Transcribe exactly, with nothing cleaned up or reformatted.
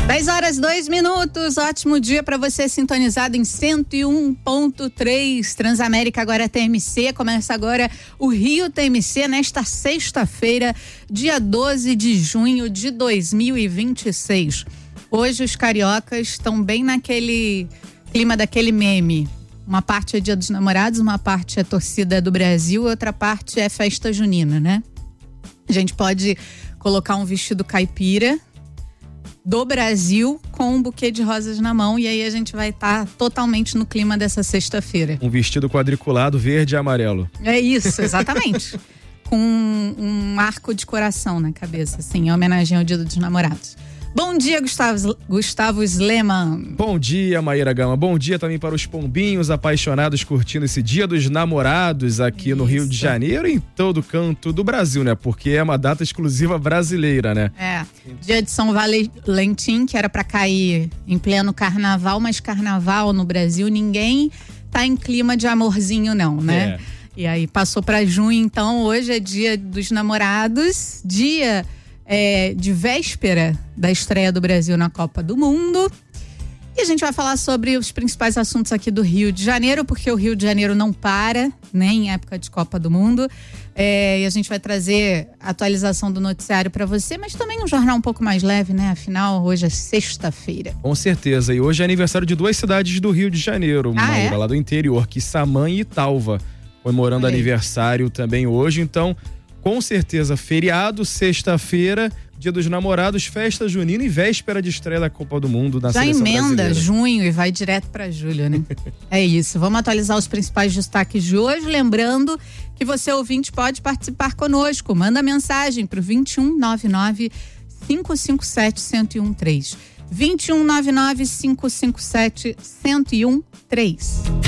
dez horas, dois minutos, ótimo dia para você sintonizado em cento e um ponto três, Transamérica agora T M C, começa agora o Rio T M C nesta sexta-feira, dia doze de junho de dois mil e vinte e seis. Hoje os cariocas estão bem naquele clima daquele meme, uma parte é Dia dos Namorados, uma parte é torcida do Brasil, outra parte é festa junina, né? A gente pode colocar um vestido caipira do Brasil com um buquê de rosas na mão e aí a gente vai estar tá totalmente no clima dessa sexta-feira. Um vestido quadriculado verde e amarelo. É isso, exatamente. Com um, um arco de coração na cabeça, assim, em homenagem ao Dia dos Namorados. Bom dia, Gustavo, Gustavo Sleman. Bom dia, Maíra Gama. Bom dia também para os pombinhos apaixonados curtindo esse Dia dos Namorados aqui Isso. no Rio de Janeiro e em todo canto do Brasil, né? Porque é uma data exclusiva brasileira, né? É. Dia de São Valentim, que era para cair em pleno carnaval, mas carnaval no Brasil, ninguém tá em clima de amorzinho não, né? É. E aí passou para junho, então hoje é Dia dos Namorados, dia... É, de véspera da estreia do Brasil na Copa do Mundo. E a gente vai falar sobre os principais assuntos aqui do Rio de Janeiro, porque o Rio de Janeiro não para, né, em época de Copa do Mundo. É, e a gente vai trazer a atualização do noticiário para você, mas também um jornal um pouco mais leve, né? Afinal, hoje é sexta-feira. Com certeza. E hoje é aniversário de duas cidades do Rio de Janeiro, ah, Maíra, é? lá do interior, Quissamã e Italva, comemorando Olha aí. aniversário também hoje. Então, com certeza, feriado, sexta-feira, Dia dos Namorados, festa junina e véspera de estreia da Copa do Mundo na Já seleção emenda brasileira. junho e vai direto para julho, né? É isso. Vamos atualizar os principais destaques de hoje. Lembrando que você, ouvinte, pode participar conosco. Manda mensagem para o vinte e um, noventa e nove, cinco cinco sete, um zero um três. vinte e um, noventa e nove, cinco cinco sete, um zero um três.